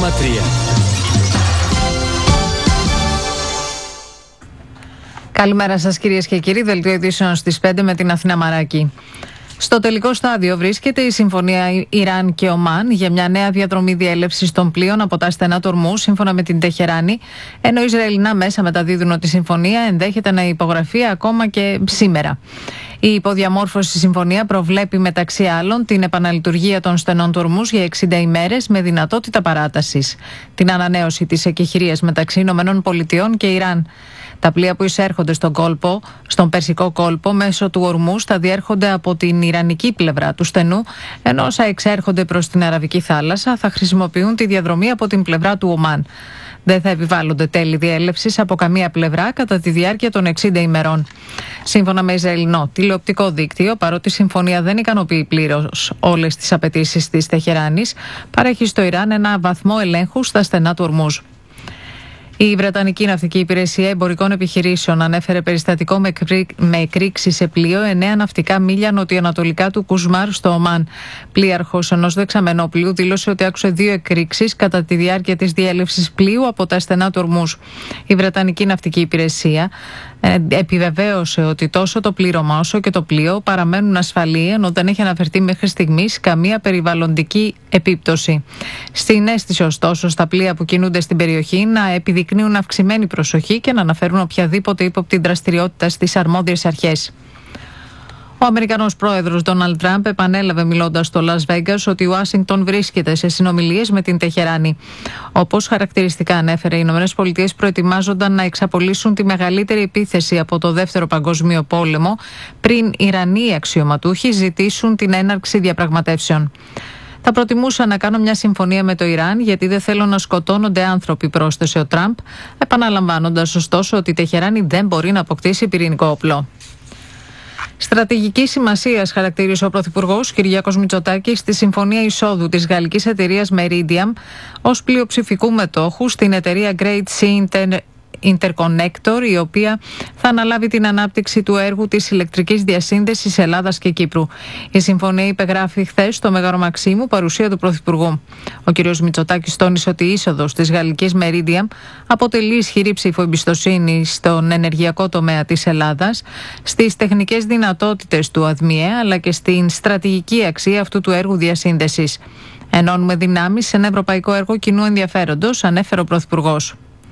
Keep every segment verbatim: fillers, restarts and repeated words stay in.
κόμμα τρία. Καλημέρα σας κυρίες και κύριοι, δελτίο ειδήσεων στις πέντε με την Αθήνα Μαράκη. Στο τελικό στάδιο βρίσκεται η συμφωνία Ιράν και Ομάν για μια νέα διαδρομή διέλευσης των πλοίων από τα στενά του Ορμούζ, σύμφωνα με την Τεχεράνη, ενώ Ισραηλινά μέσα μεταδίδουν ότι η συμφωνία ενδέχεται να υπογραφεί ακόμα και σήμερα. Η υποδιαμόρφωση συμφωνία προβλέπει μεταξύ άλλων την επαναλειτουργία των στενών του Ορμούζ για εξήντα ημέρες με δυνατότητα παράτασης, την ανανέωση της εκεχηρίας μεταξύ ΗΠΑ και Ιράν. Τα πλοία που εισέρχονται στον κόλπο, στον Περσικό κόλπο μέσω του Ορμούζ θα διέρχονται από την Ιρανική πλευρά του στενού, ενώ όσα εξέρχονται προς την Αραβική θάλασσα θα χρησιμοποιούν τη διαδρομή από την πλευρά του Ομάν. Δεν θα επιβάλλονται τέλη διέλευσης από καμία πλευρά κατά τη διάρκεια των εξήντα ημερών. Σύμφωνα με Ισραηλινό τηλεοπτικό δίκτυο, παρότι η συμφωνία δεν ικανοποιεί πλήρως όλες τις απαιτήσεις της Τεχεράνης, παρέχει στο Ιράν ένα βαθμό ελέγχου στα στενά του Ορμούζ. Η Βρετανική Ναυτική Υπηρεσία Εμπορικών Επιχειρήσεων ανέφερε περιστατικό με, κρί... με εκρήξη σε πλοίο εννέα ναυτικά μίλια νοτιοανατολικά του Κουσμάρ στο Ομάν. Πλοίαρχος ενός δεξαμενόπλοιου δήλωσε ότι άκουσε δύο εκρήξεις κατά τη διάρκεια της διέλευσης πλοίου από τα στενά του Ορμούζ. Η Βρετανική Ναυτική Υπηρεσία ε, επιβεβαίωσε ότι τόσο το πλήρωμα όσο και το πλοίο παραμένουν ασφαλή, ενώ δεν έχει αναφερθεί μέχρι στιγμής καμία περιβαλλοντική επίπτωση. Στην αίσθηση, ωστόσο, στα πλοία που κινούνται στην περιοχή να επιδεικνύουν αυξημένη προσοχή και να αναφέρουν οποιαδήποτε ύποπτη δραστηριότητα στις αρμόδιες αρχές. Ο Αμερικανός πρόεδρος Ντόναλντ Τραμπ επανέλαβε μιλώντας στο Λας Βέγκας ότι η Ουάσιγκτον βρίσκεται σε συνομιλίες με την Τεχεράνη. Όπως χαρακτηριστικά ανέφερε, οι ΗΠΑ προετοιμάζονταν να εξαπολύσουν τη μεγαλύτερη επίθεση από το Δεύτερο Παγκόσμιο Πόλεμο πριν Ιρανοί αξιωματούχοι ζητήσουν την έναρξη διαπραγματεύσεων. Θα προτιμούσα να κάνω μια συμφωνία με το Ιράν γιατί δεν θέλω να σκοτώνονται άνθρωποι, πρόσθεσε ο Τραμπ, επαναλαμβάνοντας ωστόσο ότι η Τεχεράνη δεν μπορεί να αποκτήσει πυρηνικό όπλο. Στρατηγική σημασία χαρακτήρισε ο Πρωθυπουργός Κυριάκος Μητσοτάκης στη συμφωνία εισόδου της γαλλικής εταιρείας Meridiam ως πλειοψηφικού μετόχου στην εταιρεία Great Sea Interconnector, η οποία θα αναλάβει την ανάπτυξη του έργου της ηλεκτρικής διασύνδεσης Ελλάδας και Κύπρου. Η συμφωνία υπεγράφει χθες στο Μέγαρο Μαξίμου, παρουσία του Πρωθυπουργού. Ο κ. Μητσοτάκης τόνισε ότι η είσοδος της γαλλικής Meridiam αποτελεί ισχυρή ψήφο εμπιστοσύνη στον ενεργειακό τομέα της Ελλάδας, στις τεχνικές δυνατότητες του ΑΔΜΙΕ αλλά και στην στρατηγική αξία αυτού του έργου διασύνδεσης. Ενώνουμε δυνάμεις σε ένα ευρωπαϊκό έργο κοινού ενδιαφέροντος, ανέφερε ο Πρωθυπουργός.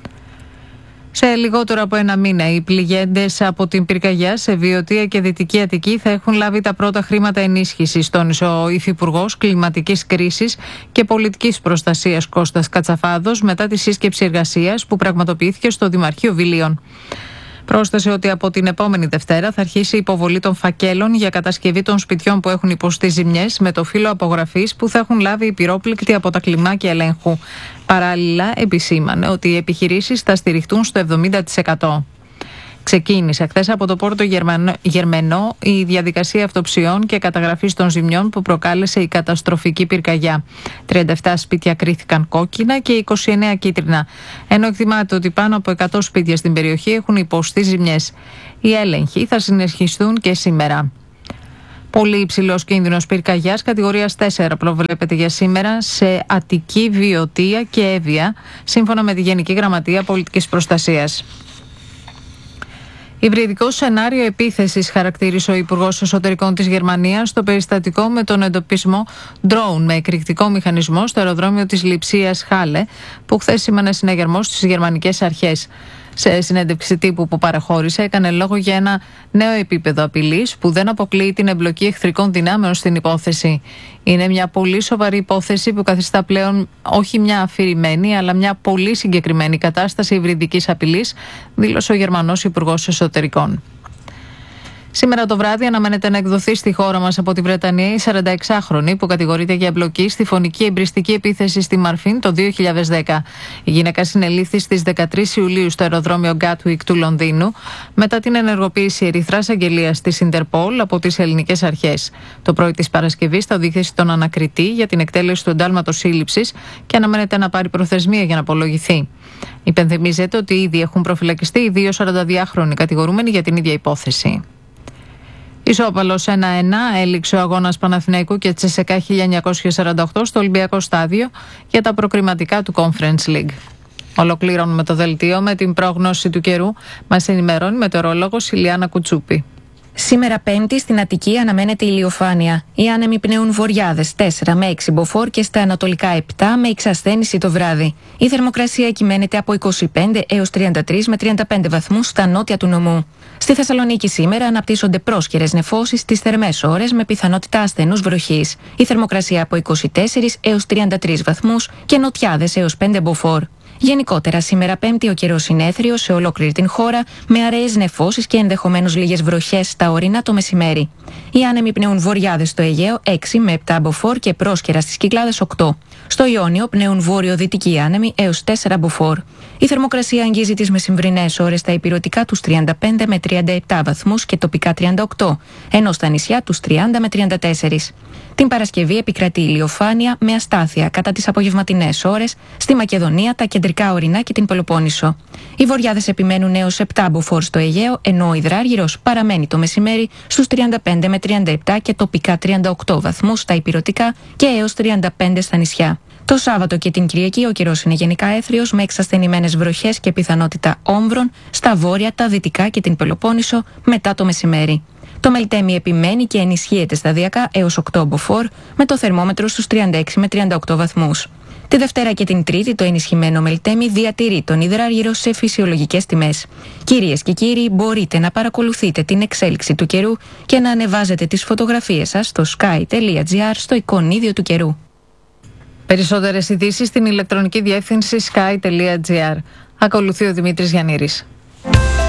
Σε λιγότερο από ένα μήνα, οι πληγέντες από την πυρκαγιά σε Βιωτία και Δυτική Αττική θα έχουν λάβει τα πρώτα χρήματα ενίσχυσης, τόνισε ο Υφυπουργός Κλιματικής Κρίσης και Πολιτικής Προστασίας Κώστας Κατσαφάδος μετά τη σύσκεψη εργασίας που πραγματοποιήθηκε στο Δημαρχείο Βιλίων. Πρόσθεσε ότι από την επόμενη Δευτέρα θα αρχίσει η υποβολή των φακέλων για κατασκευή των σπιτιών που έχουν υποστεί ζημιές με το φύλλο απογραφής που θα έχουν λάβει οι πυρόπληκτοι από τα κλιμάκια ελέγχου. Παράλληλα, επισήμανε ότι οι επιχειρήσεις θα στηριχτούν στο εβδομήντα τοις εκατό. Ξεκίνησε χθες από το Πόρτο Γερμενό η διαδικασία αυτοψιών και καταγραφής των ζημιών που προκάλεσε η καταστροφική πυρκαγιά. τριάντα επτά σπίτια κρίθηκαν κόκκινα και είκοσι εννέα κίτρινα, ενώ εκτιμάται ότι πάνω από εκατό σπίτια στην περιοχή έχουν υποστεί ζημιές. Οι έλεγχοι θα συνεχιστούν και σήμερα. Πολύ υψηλός κίνδυνος πυρκαγιάς κατηγορίας τέσσερα προβλέπεται για σήμερα σε Αττική, Βιωτία και Εύβοια, σύμφωνα με τη Γενική Γραμματεία Πολιτικής Προστασίας. Υβριδικό σενάριο επίθεσης χαρακτήρισε ο Υπουργός Εσωτερικών της Γερμανίας στο περιστατικό με τον εντοπισμό ντρόουν με εκρηκτικό μηχανισμό στο αεροδρόμιο της Λειψίας Χάλε, που χθες σήμανε συναγερμό στις γερμανικές αρχές. Σε συνέντευξη τύπου που παραχώρησε, έκανε λόγο για ένα νέο επίπεδο απειλής που δεν αποκλείει την εμπλοκή εχθρικών δυνάμεων στην υπόθεση. Είναι μια πολύ σοβαρή υπόθεση που καθιστά πλέον όχι μια αφηρημένη, αλλά μια πολύ συγκεκριμένη κατάσταση υβριδικής απειλής, δήλωσε ο Γερμανός Υπουργός Εσωτερικών. Σήμερα το βράδυ αναμένεται να εκδοθεί στη χώρα μας από τη Βρετανία η σαρανταεξάχρονη που κατηγορείται για εμπλοκή στη φωνική εμπριστική επίθεση στη Μαρφίν το δύο χιλιάδες δέκα. Η γυναίκα συνελήφθη στις δεκατρείς Ιουλίου στο αεροδρόμιο Γκάτουικ του Λονδίνου μετά την ενεργοποίηση ερυθράς αγγελίας της Ιντερπόλ από τις ελληνικές αρχές. Το πρωί της Παρασκευής θα οδηγήσει τον ανακριτή για την εκτέλεση του εντάλματος σύλληψης και αναμένεται να πάρει προθεσμία για να απολογηθεί. Υπενθυμίζεται ότι ήδη έχουν προφυλακιστεί οι δύο σαρανταδυάχρονοι κατηγορούμενοι για την ίδια υπόθεση. Ισόπαλος ένα ένα έληξε ο αγώνας Παναθηναϊκού και Τσεσεκά χίλια εννιακόσια σαράντα οκτώ στο Ολυμπιακό Στάδιο για τα προκριματικά του Conference League. Ολοκληρώνουμε το δελτίο με την πρόγνωση του καιρού. Μας ενημερώνει η μετεωρολόγος Ηλιάνα Κουτσούπη. Σήμερα Πέμπτη στην Αττική αναμένεται ηλιοφάνεια. Οι άνεμοι πνέουν βορειάδες τέσσερα με έξι μποφόρ και στα ανατολικά επτά με εξασθένηση το βράδυ. Η θερμοκρασία κυμαίνεται από είκοσι πέντε έως τριάντα τρία με τριάντα πέντε βαθμούς στα νότια του νομού. Στη Θεσσαλονίκη σήμερα αναπτύσσονται πρόσκαιρες νεφώσεις στις θερμές ώρες με πιθανότητα ασθενούς βροχής. Η θερμοκρασία από είκοσι τέσσερα έως τριάντα τρία βαθμούς και νοτιάδες έως πέντε μποφόρ. Γενικότερα, σήμερα Πέμπτη ο καιρός είναι έθριος σε ολόκληρη την χώρα, με αραιές νεφώσεις και ενδεχομένως λίγες βροχές στα ορεινά το μεσημέρι. Οι άνεμοι πνέουν βορειάδες στο Αιγαίο έξι με επτά μποφόρ και πρόσκαιρα στις Κυκλάδες οκτώ. Στο Ιόνιο πνέουν βόρειο-δυτικοί άνεμοι έως τέσσερα μποφόρ. Η θερμοκρασία αγγίζει τις μεσημβρινές ώρες στα ηπειρωτικά τους τριάντα πέντε με τριάντα επτά βαθμούς και τοπικά τριάντα οκτώ, ενώ στα νησιά τους τριάντα με τριάντα τέσσερα. Την Παρασκευή επικρατεί ηλιοφάνεια με αστάθεια κατά τις απογευματινές ώρες στη Μακεδονία, τα κεντρικά ορεινά και την Πελοπόννησο. Οι βορειάδες επιμένουν έως επτά μποφόρ στο Αιγαίο, ενώ ο υδράργυρος παραμένει το μεσημέρι στους τριάντα πέντε με τριάντα επτά και τοπικά τριάντα οκτώ βαθμούς στα ηπειρωτικά και έως τριάντα πέντε στα νησιά. Το Σάββατο και την Κυριακή ο καιρός είναι γενικά έθριος με εξασθενημένες βροχές και πιθανότητα όμβρων στα βόρεια, τα δυτικά και την Πελοπόννησο μετά το μεσημέρι. Το Μελτέμι επιμένει και ενισχύεται σταδιακά έως οκτώ μποφόρ με το θερμόμετρο στους τριάντα έξι με τριάντα οκτώ βαθμούς. Τη Δευτέρα και την Τρίτη το ενισχυμένο Μελτέμι διατηρεί τον υδράργυρο σε φυσιολογικές τιμές. Κυρίες και κύριοι, μπορείτε να παρακολουθείτε την εξέλιξη του καιρού και να ανεβάζετε τις φωτογραφίες σας στο sky τελεία gr στο εικονίδιο του καιρού. Περισσότερες ειδήσεις στην ηλεκτρονική διεύθυνση sky τελεία gr. Ακολουθεί ο Δημήτρης Γιαννήρης.